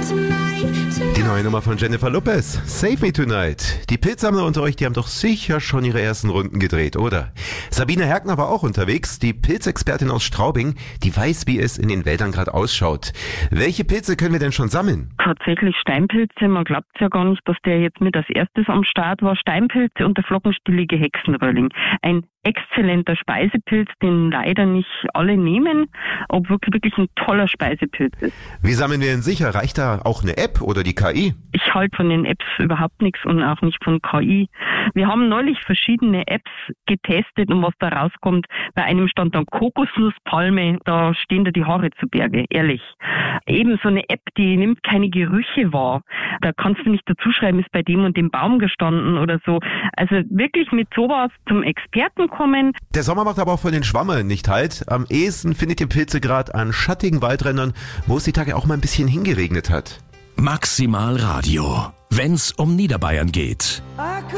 Die neue Nummer von Jennifer Lopez, Save Me Tonight. Die Pilzsammler unter euch, die haben doch sicher schon ihre ersten Runden gedreht, oder? Sabine Herkner war auch unterwegs, die Pilzexpertin aus Straubing, die weiß, wie es in den Wäldern gerade ausschaut. Welche Pilze können wir denn schon sammeln? Tatsächlich Steinpilze, man glaubt ja gar nicht, dass der jetzt mit als erstes am Start war. Steinpilze und der flockenstillige Hexenröhrling. Ein exzellenter Speisepilz, den leider nicht alle nehmen, obwohl wirklich ein toller Speisepilz ist. Wie sammeln wir ihn sicher? Reicht da auch eine App oder die KI? Ich halte von den Apps überhaupt nichts und auch nicht von KI. Wir haben neulich verschiedene Apps getestet und was da rauskommt, bei einem stand dann Kokosnusspalme, da stehen da die Haare zu Berge, ehrlich. Eben so eine App, die nimmt keine Gerüche wahr. Da kannst du nicht dazu schreiben, ist bei dem und dem Baum gestanden oder so. Also wirklich mit sowas zum Experten kommen. Der Sommer macht aber auch von den Schwammeln nicht halt. Am ehesten findet ihr Pilze gerade an schattigen Waldrändern, wo es die Tage auch mal ein bisschen hingeregnet hat. Maximal Radio, wenn's um Niederbayern geht.